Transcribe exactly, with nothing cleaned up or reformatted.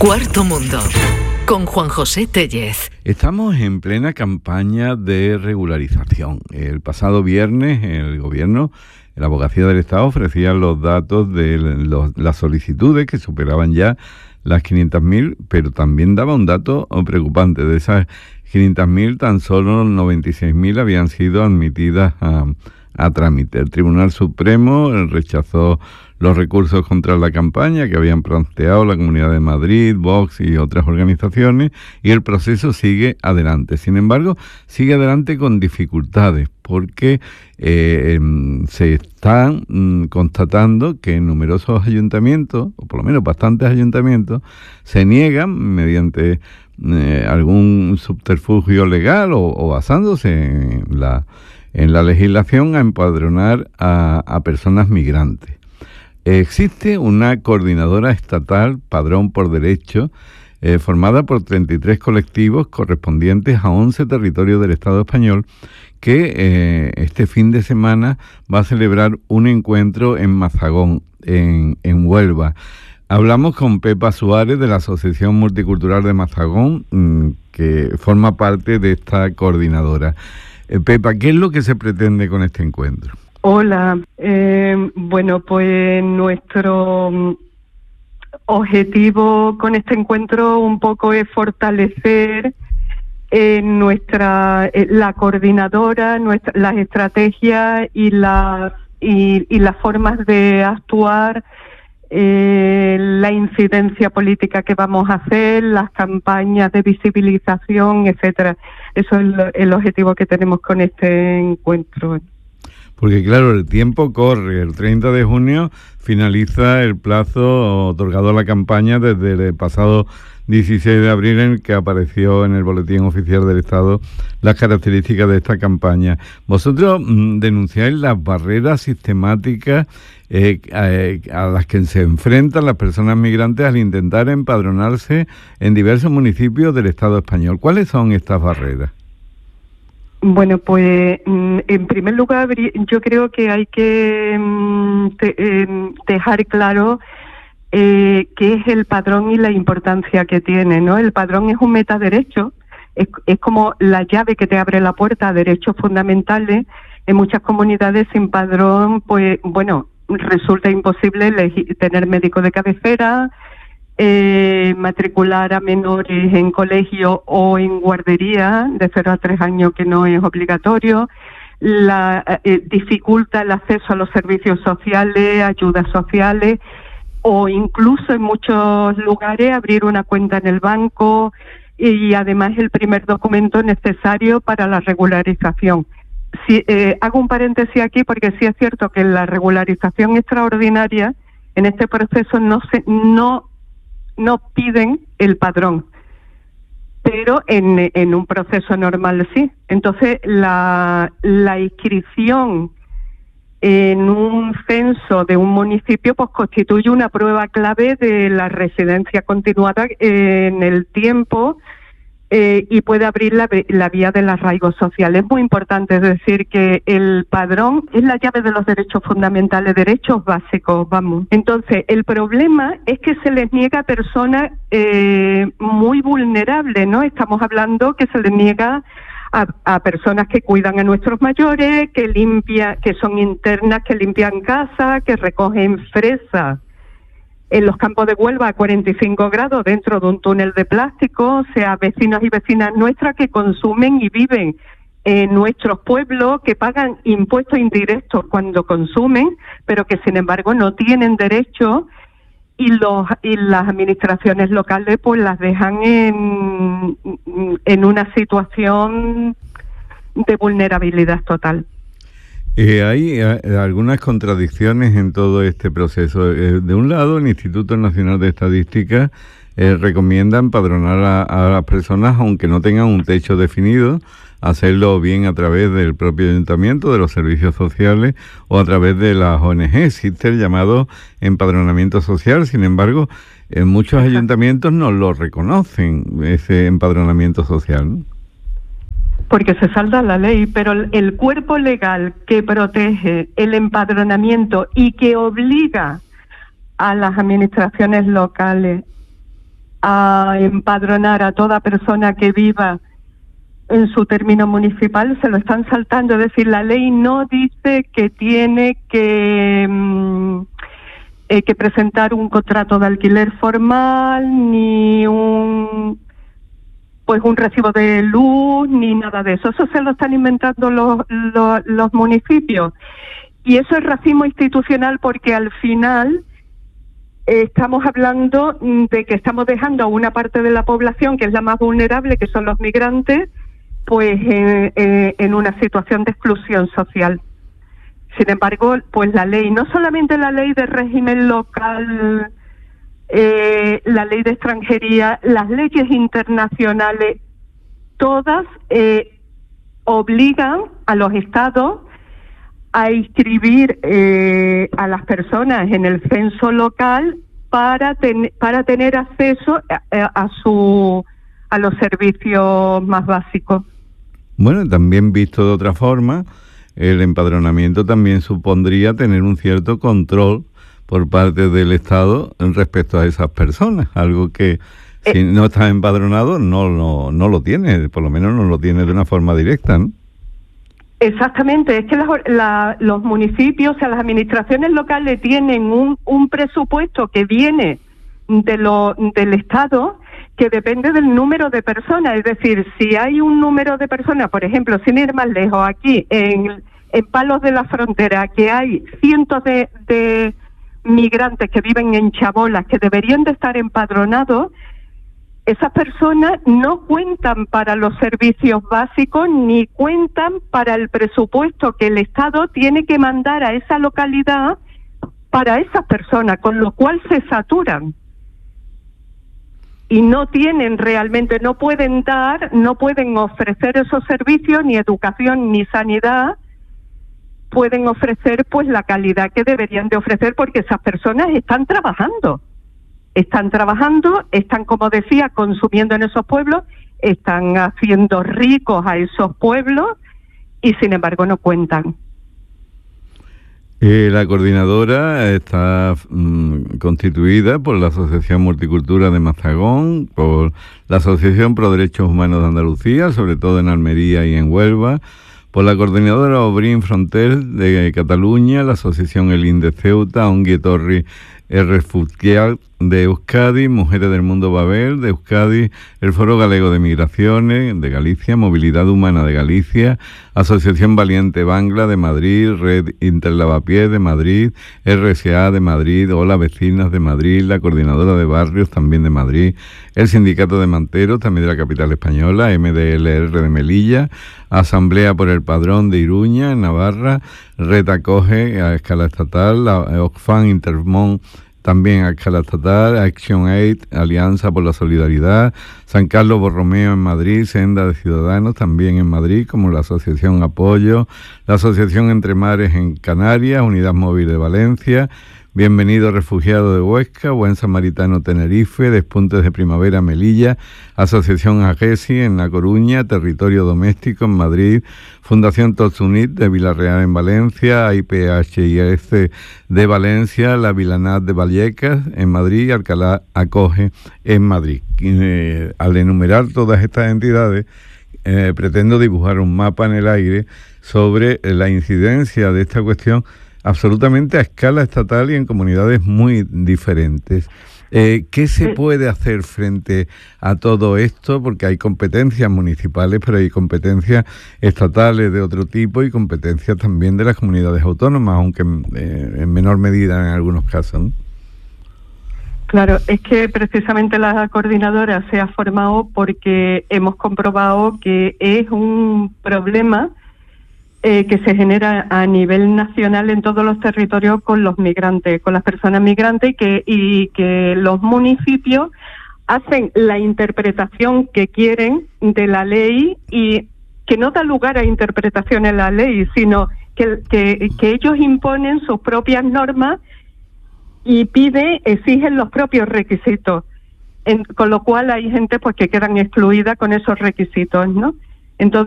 Cuarto Mundo, con Juan José Tellez. Estamos en plena campaña de regularización. El pasado viernes el Gobierno, la Abogacía del Estado, ofrecía los datos de los, las solicitudes que superaban ya las quinientas mil, pero también daba un dato preocupante. De esas quinientas mil, tan solo noventa y seis mil habían sido admitidas a, a trámite. El Tribunal Supremo rechazó los recursos contra la campaña que habían planteado la Comunidad de Madrid, Vox y otras organizaciones, y el proceso sigue adelante. Sin embargo, sigue adelante con dificultades, porque eh, se están mm, constatando que en numerosos ayuntamientos, o por lo menos bastantes ayuntamientos, se niegan mediante eh, algún subterfugio legal o, o basándose en la, en la legislación a empadronar a, a personas migrantes. Existe una coordinadora estatal, Padrón por Derecho, eh, formada por treinta y tres colectivos correspondientes a once territorios del Estado español, que eh, este fin de semana va a celebrar un encuentro en Mazagón, en, en Huelva. Hablamos con Pepa Suárez de la Asociación Multicultural de Mazagón, mmm, que forma parte de esta coordinadora. Eh, Pepa, ¿qué es lo que se pretende con este encuentro? Hola, eh, bueno, pues nuestro objetivo con este encuentro un poco es fortalecer eh, nuestra eh, la coordinadora, nuestra, las estrategias y las y, y las formas de actuar, eh, la incidencia política que vamos a hacer, las campañas de visibilización, etcétera. Eso es el, el objetivo que tenemos con este encuentro. Porque claro, el tiempo corre. El treinta de junio finaliza el plazo otorgado a la campaña desde el pasado dieciséis de abril, en el que apareció en el Boletín Oficial del Estado las características de esta campaña. Vosotros mmm, denunciáis las barreras sistemáticas eh, a, a las que se enfrentan las personas migrantes al intentar empadronarse en diversos municipios del Estado español. ¿Cuáles son estas barreras? Bueno, pues en primer lugar yo creo que hay que dejar claro eh, qué es el padrón y la importancia que tiene, ¿no? El padrón es un metaderecho, es, es como la llave que te abre la puerta a derechos fundamentales. En muchas comunidades sin padrón, pues bueno, resulta imposible tener médico de cabecera, Eh, matricular a menores en colegio o en guardería de cero a tres años, que no es obligatorio, la eh, dificulta el acceso a los servicios sociales, ayudas sociales, o incluso en muchos lugares abrir una cuenta en el banco, y además el primer documento necesario para la regularización. Si, eh, hago un paréntesis aquí porque sí es cierto que la regularización extraordinaria en este proceso no se no no piden el padrón, pero en, en un proceso normal sí. Entonces, la, la inscripción en un censo de un municipio pues constituye una prueba clave de la residencia continuada en el tiempo eh, y puede abrir la, la vía del arraigo social. Es muy importante, es decir, que el padrón es la llave de los derechos fundamentales, derechos básicos, vamos. Entonces, el problema es que se les niega a personas eh, muy vulnerables, ¿no? Estamos hablando que se les niega a, a personas que cuidan a nuestros mayores, que limpian, que son internas, que limpian casa, que recogen fresas en los campos de Huelva a cuarenta y cinco grados dentro de un túnel de plástico, o sea, vecinos y vecinas nuestras que consumen y viven en nuestros pueblos, que pagan impuestos indirectos cuando consumen, pero que sin embargo no tienen derecho, y los y las administraciones locales pues las dejan en, en una situación de vulnerabilidad total. Eh, hay eh, algunas contradicciones en todo este proceso. Eh, de un lado, el Instituto Nacional de Estadística eh, recomienda empadronar a, a las personas aunque no tengan un techo definido, hacerlo bien a través del propio ayuntamiento, de los servicios sociales o a través de las O N G. Existe el llamado empadronamiento social. Sin embargo, en muchos ayuntamientos no lo reconocen, ese empadronamiento social, ¿no? Porque se salda la ley, pero el cuerpo legal que protege el empadronamiento y que obliga a las administraciones locales a empadronar a toda persona que viva en su término municipal, se lo están saltando. Es decir, la ley no dice que tiene que, mm, eh, que presentar un contrato de alquiler formal, ni un pues un recibo de luz, ni nada de eso. Eso se lo están inventando los, los, los municipios. Y eso es racismo institucional, porque al final eh, estamos hablando de que estamos dejando a una parte de la población, que es la más vulnerable, que son los migrantes, pues eh, eh, en una situación de exclusión social. Sin embargo, pues la ley, no solamente la ley de régimen local, eh, la ley de extranjería, las leyes internacionales, todas eh, obligan a los estados a inscribir eh, a las personas en el censo local para, ten, para tener acceso a, a, su, a los servicios más básicos. Bueno, también visto de otra forma, el empadronamiento también supondría tener un cierto control por parte del Estado respecto a esas personas, algo que eh, si no estás empadronado no, no, no lo tienes, por lo menos no lo tienes de una forma directa, ¿no? Exactamente, es que la, la, los municipios, o sea, las administraciones locales tienen un, un presupuesto que viene de lo, del Estado, que depende del número de personas. Es decir, si hay un número de personas, por ejemplo, sin ir más lejos, aquí en, en Palos de la Frontera, que hay cientos de, de migrantes que viven en chabolas, que deberían de estar empadronados, esas personas no cuentan para los servicios básicos ni cuentan para el presupuesto que el Estado tiene que mandar a esa localidad para esas personas, con lo cual se saturan. Y no tienen realmente, no pueden dar, no pueden ofrecer esos servicios, ni educación ni sanidad, pueden ofrecer pues la calidad que deberían de ofrecer, porque esas personas están trabajando. Están trabajando, están, como decía, consumiendo en esos pueblos, están haciendo ricos a esos pueblos y sin embargo no cuentan. Eh, la coordinadora está mm, constituida por la Asociación Multicultura de Mazagón, por la Asociación Pro Derechos Humanos de Andalucía, sobre todo en Almería y en Huelva, por la coordinadora Obrín Fronter de Cataluña, la Asociación Elín de Ceuta, Ongi Etorri Refugiat de Euskadi, Mujeres del Mundo Babel de Euskadi, el Foro Galego de Migraciones de Galicia, Movilidad Humana de Galicia, Asociación Valiente Bangla de Madrid, Red Interlavapiés de Madrid, R S A de Madrid, Hola Vecinas de Madrid, la Coordinadora de Barrios también de Madrid, el Sindicato de Manteros también de la capital española, M D L R de Melilla, Asamblea por el Padrón de Iruña en Navarra, Red Acoge a escala estatal, la Oxfam Intermón también a escala estatal, Action Aid, Alianza por la Solidaridad, San Carlos Borromeo en Madrid, Senda de Ciudadanos también en Madrid, como la Asociación Apoyo, la Asociación Entre Mares en Canarias, Unidad Móvil de Valencia, Bienvenido Refugiado de Huesca, Buen Samaritano Tenerife, Despuntes de Primavera Melilla, Asociación Agesi en La Coruña, Territorio Doméstico en Madrid, Fundación Totsunit de Villarreal en Valencia, I P H I S de Valencia, la Vilanat de Vallecas en Madrid y Alcalá Acoge en Madrid. Y, eh, al enumerar todas estas entidades, eh, pretendo dibujar un mapa en el aire sobre la incidencia de esta cuestión absolutamente a escala estatal y en comunidades muy diferentes. Eh, ¿Qué se puede hacer frente a todo esto? Porque hay competencias municipales, pero hay competencias estatales de otro tipo y competencias también de las comunidades autónomas, aunque eh, en menor medida en algunos casos, ¿no? Claro, es que precisamente la coordinadora se ha formado porque hemos comprobado que es un problema Eh, que se genera a nivel nacional en todos los territorios con los migrantes, con las personas migrantes, y que, y que los municipios hacen la interpretación que quieren de la ley y que no da lugar a interpretación en la ley, sino que, que, que ellos imponen sus propias normas y pide, exigen los propios requisitos, en, con lo cual hay gente pues que quedan excluida con esos requisitos, ¿no? Entonces